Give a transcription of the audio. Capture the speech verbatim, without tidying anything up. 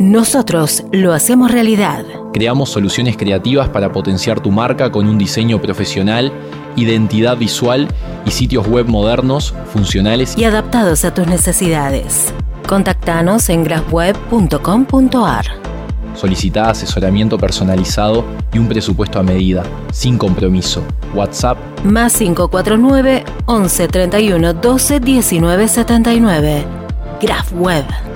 Nosotros lo hacemos realidad. Creamos soluciones creativas para potenciar tu marca con un diseño profesional, identidad visual y sitios web modernos, funcionales y adaptados a tus necesidades. Contactanos en grafweb punto com punto a r. Solicitá asesoramiento personalizado y un presupuesto a medida, sin compromiso. WhatsApp más cinco cuatro nueve, once treinta y uno, doce diecinueve setenta y nueve. Grafweb.